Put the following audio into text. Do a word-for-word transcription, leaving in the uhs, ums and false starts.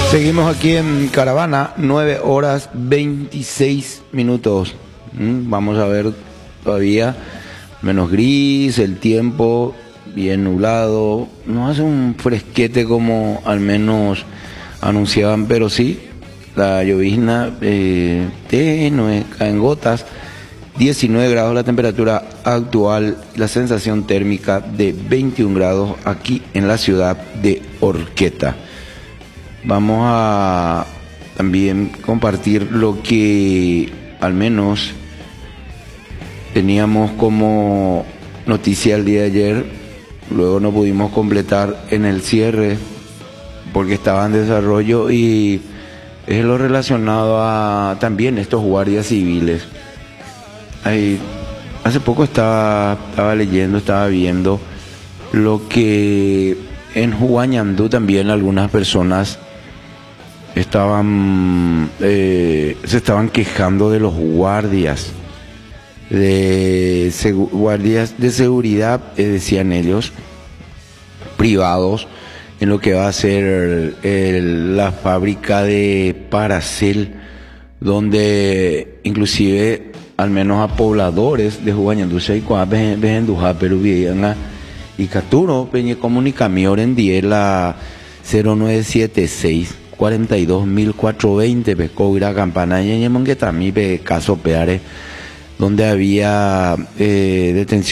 Seguimos aquí en Caravana, nueve horas veintiséis minutos. ¿Mm? Vamos a ver todavía menos gris, el tiempo bien nublado. No hace un fresquete como al menos anunciaban, pero sí, la llovizna eh, tenue, caen gotas. diecinueve grados la temperatura actual, la sensación térmica de veintiún grados aquí en la ciudad de Horqueta. Vamos a también compartir lo que al menos teníamos como noticia el día de ayer, luego no pudimos completar en el cierre porque estaba en desarrollo, y es lo relacionado a también estos guardias civiles. Ahí, hace poco estaba, estaba leyendo, estaba viendo lo que en Huañandú también algunas personas estaban eh, se estaban quejando de los guardias de segu- guardias de seguridad, eh, decían ellos, privados, en lo que va a ser el, el, la fábrica de Paracel, donde inclusive al menos a pobladores de Huañandú se pero vivían y Caturo peñe comunicami en día la cero nueve siete seis cuarenta y dos mil cuatrocientos veinte pe coira campana y en que también pe caso peare donde había eh, detención